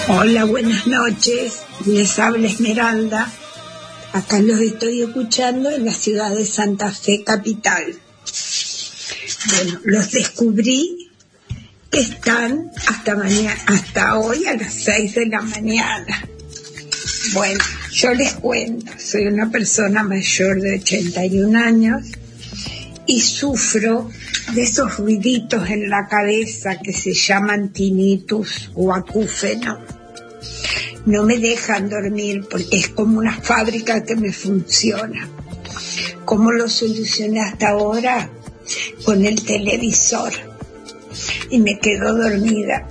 Hola, buenas noches. Les habla Esmeralda. Acá los estoy escuchando en la ciudad de Santa Fe, capital. Bueno, los descubrí que están hasta hoy a las 6 de la mañana. Bueno, yo les cuento, soy una persona mayor de 81 años y sufro de esos ruiditos en la cabeza que se llaman tinnitus o acúfeno. No me dejan dormir porque es como una fábrica que me funciona. ¿Cómo lo solucioné hasta ahora? Con el televisor. Y me quedo dormida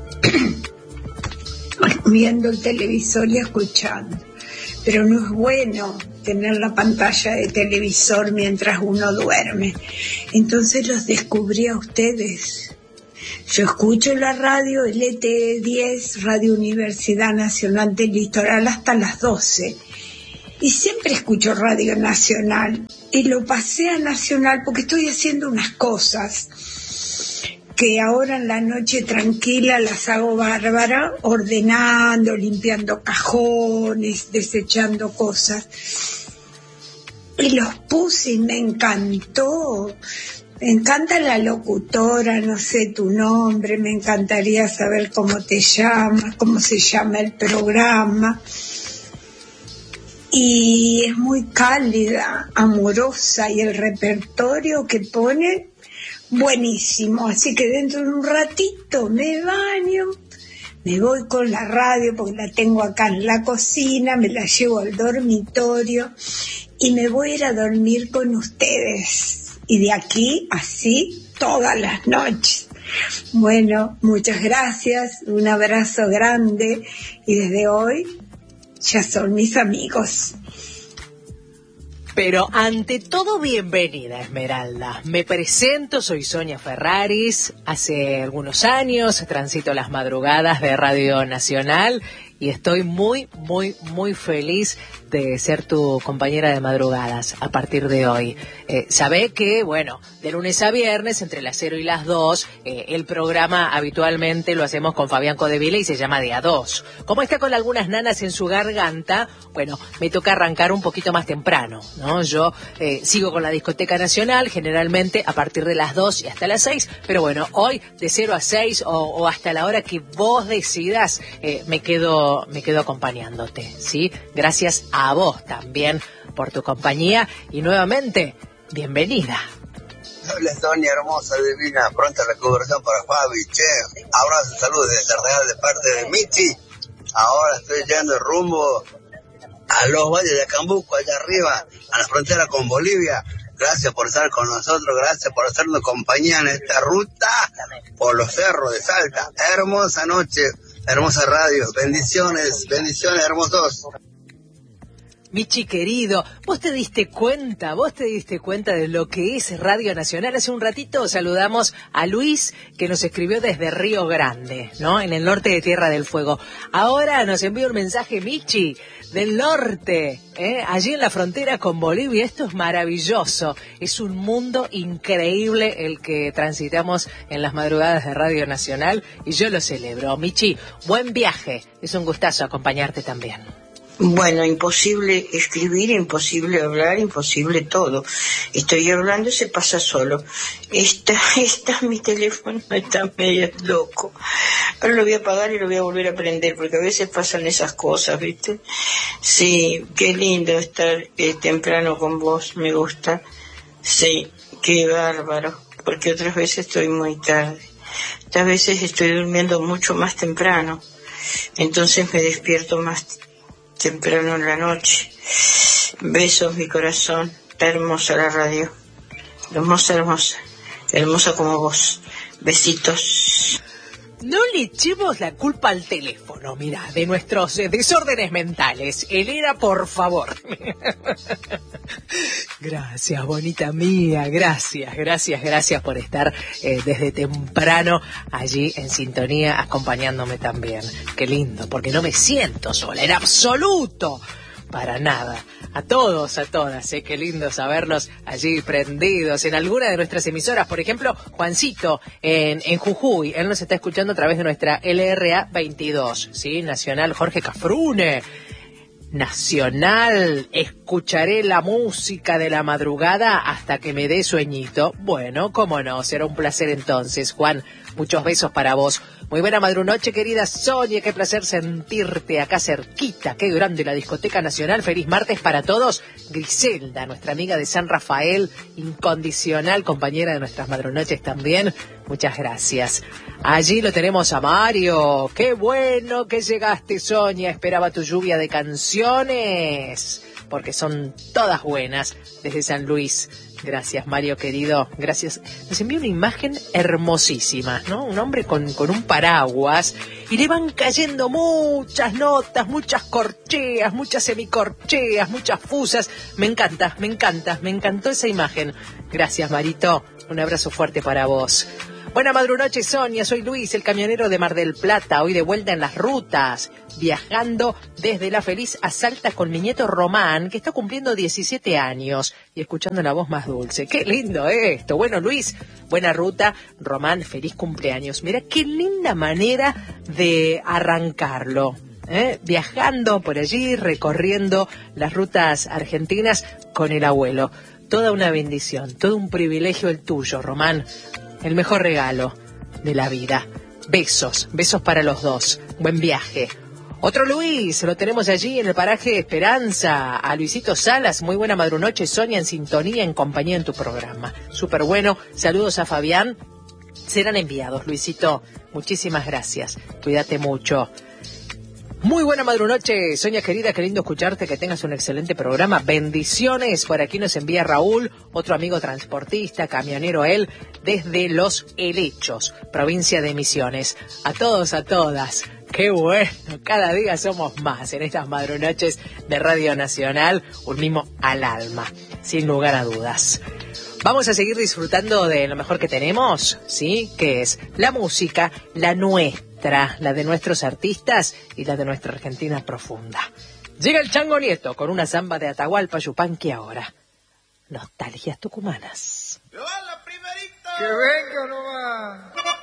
viendo el televisor y escuchando. Pero no es bueno tener la pantalla de televisor mientras uno duerme. Entonces los descubrí a ustedes. Yo escucho la radio LT10, Radio Universidad Nacional del Litoral, hasta las 12. Y siempre escucho Radio Nacional. Y lo pasé a Nacional porque estoy haciendo unas cosas que ahora en la noche tranquila las hago bárbara, ordenando, limpiando cajones, desechando cosas. Y los puse y me encantó. Me encanta la locutora, no sé tu nombre, me encantaría saber cómo te llamas, cómo se llama el programa. Y es muy cálida, amorosa, y el repertorio que pone, buenísimo. Así que dentro de un ratito me baño, me voy con la radio porque la tengo acá en la cocina, me la llevo al dormitorio y me voy a ir a dormir con ustedes. Y de aquí, así, todas las noches. Bueno, muchas gracias, un abrazo grande, y desde hoy ya son mis amigos. Pero ante todo, bienvenida, Esmeralda. Me presento, soy Sonia Ferraris. Hace algunos años transito las madrugadas de Radio Nacional y estoy muy, muy, muy feliz de ser tu compañera de madrugadas a partir de hoy. Sabé que, bueno, de lunes a viernes, entre las 0 y las 2, el programa habitualmente lo hacemos con Fabián Codevila y se llama De a 2. Como está con algunas nanas en su garganta, bueno, me toca arrancar un poquito más temprano, ¿no? Yo sigo con la Discoteca Nacional, generalmente a partir de las 2 y hasta las 6, pero bueno, hoy de 0 a 6 o hasta la hora que vos decidas, me quedo acompañándote, ¿sí? Gracias a vos también por tu compañía y nuevamente, bienvenida. Hola Sonia, hermosa, divina, pronta recuperación para Fabi, che, abrazo, saludos desde Real de parte de Michi. Ahora estoy yendo rumbo a los valles de Acambuco, allá arriba, a la frontera con Bolivia. Gracias por estar con nosotros, gracias por hacernos compañía en esta ruta por los cerros de Salta. Hermosa noche, hermosa radio, bendiciones, hermosos. Michi querido, vos te diste cuenta de lo que es Radio Nacional. Hace un ratito saludamos a Luis, que nos escribió desde Río Grande, ¿no? En el norte de Tierra del Fuego. Ahora nos envía un mensaje Michi del norte, allí en la frontera con Bolivia. Esto es maravilloso, es un mundo increíble el que transitamos en las madrugadas de Radio Nacional y yo lo celebro. Michi, buen viaje, es un gustazo acompañarte también. Bueno, imposible escribir, imposible hablar, imposible todo. Estoy hablando y se pasa solo. Mi teléfono está medio loco. Ahora lo voy a apagar y lo voy a volver a prender, porque a veces pasan esas cosas, ¿viste? Sí, qué lindo estar temprano con vos, me gusta. Sí, qué bárbaro, porque otras veces estoy muy tarde. Otras veces estoy durmiendo mucho más temprano, entonces me despierto más temprano en la noche. Besos, mi corazón. Está hermosa la radio. Hermosa como vos. Besitos. No le echemos la culpa al teléfono, mira, de nuestros desórdenes mentales. Elena, por favor. Gracias, bonita mía, gracias por estar desde temprano allí en sintonía, acompañándome también. Qué lindo, porque no me siento sola, en absoluto. para nada. A todos, a todas, qué lindo saberlos allí prendidos en alguna de nuestras emisoras. Por ejemplo, Juancito en Jujuy, él nos está escuchando a través de nuestra LRA 22, ¿sí? Nacional Jorge Cafrune. Nacional, escucharé la música de la madrugada hasta que me dé sueñito. Bueno, cómo no, será un placer entonces, Juan. Muchos besos para vos. Muy buena madrunoche, querida Sonia, qué placer sentirte acá cerquita. Qué grande la Discoteca Nacional. Feliz martes para todos. Griselda, nuestra amiga de San Rafael, incondicional, compañera de nuestras madrunoches también. Muchas gracias. Allí lo tenemos a Mario. Qué bueno que llegaste, Sonia. Esperaba tu lluvia de canciones, porque son todas buenas desde San Luis. Gracias, Mario, querido. Gracias. Nos envió una imagen hermosísima, ¿no? Un hombre con un paraguas y le van cayendo muchas notas, muchas corcheas, muchas semicorcheas, muchas fusas. Me encanta, me encantó esa imagen. Gracias, Marito. Un abrazo fuerte para vos. Buena madrunoche, Sonia. Soy Luis, el camionero de Mar del Plata. Hoy de vuelta en las rutas, viajando desde La Feliz a Salta con mi nieto Román, que está cumpliendo 17 años, y escuchando la voz más dulce. ¡Qué lindo esto! Bueno, Luis, buena ruta. Román, feliz cumpleaños. Mira qué linda manera de arrancarlo, viajando por allí, recorriendo las rutas argentinas con el abuelo. Toda una bendición, todo un privilegio el tuyo, Román. El mejor regalo de la vida. Besos para los dos. Buen viaje. Otro Luis, lo tenemos allí en el paraje Esperanza, a Luisito Salas. Muy buena madrunoche, Sonia, en sintonía, en compañía en tu programa. Súper bueno. Saludos a Fabián. Serán enviados, Luisito. Muchísimas gracias. Cuídate mucho. Muy buena madrunoche, Sonia querida, qué lindo escucharte, que tengas un excelente programa. Bendiciones, por aquí nos envía Raúl, otro amigo transportista, camionero él, desde Los Helechos, provincia de Misiones. A todos, a todas, qué bueno, cada día somos más en estas madrunoches de Radio Nacional, un mimo al alma, sin lugar a dudas. Vamos a seguir disfrutando de lo mejor que tenemos, ¿sí? Que es la música, la nuestra, la de nuestros artistas y la de nuestra Argentina profunda. Llega el Chango Nieto con una samba de Atahualpa Yupanqui ahora. Nostalgias tucumanas. ¡Que venga nomás!